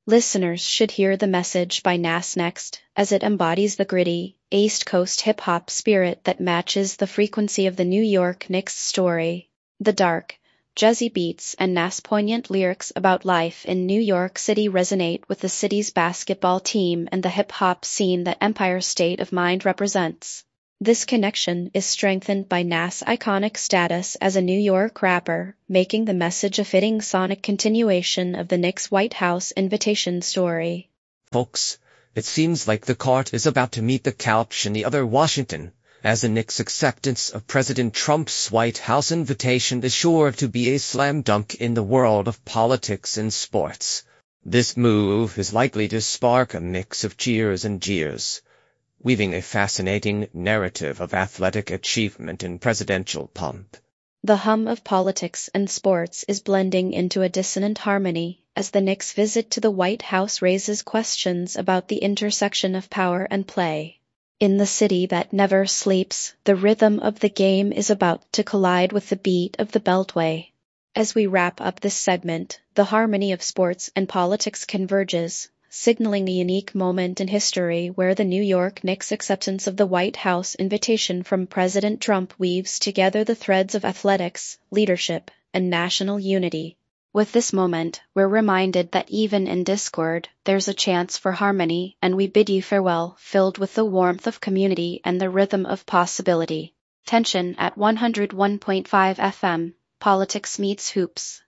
Listeners should hear the message by Nas next, as it embodies the gritty, East Coast hip-hop spirit that matches the frequency of the New York Knicks story. The dark, jazzy beats and Nas' poignant lyrics about life in New York City resonate with the city's basketball team and the hip-hop scene that Empire State of Mind represents. This connection is strengthened by Nas' iconic status as a New York rapper, making the message a fitting sonic continuation of the Knicks' White House invitation story. Folks, it seems like the cart is about to meet the couch in the other Washington, as the Knicks' acceptance of President Trump's White House invitation is sure to be a slam dunk in the world of politics and sports. This move is likely to spark a mix of cheers and jeers, weaving a fascinating narrative of athletic achievement and presidential pomp. The hum of politics and sports is blending into a dissonant harmony, as the Knicks' visit to the White House raises questions about the intersection of power and play. In the city that never sleeps, the rhythm of the game is about to collide with the beat of the Beltway. As we wrap up this segment, the harmony of sports and politics converges, signaling a unique moment in history where the New York Knicks' acceptance of the White House invitation from President Trump weaves together the threads of athletics, leadership, and national unity. With this moment, we're reminded that even in discord, there's a chance for harmony, and we bid you farewell, filled with the warmth of community and the rhythm of possibility. Tension at 101.5 FM, Politics Meets Hoops.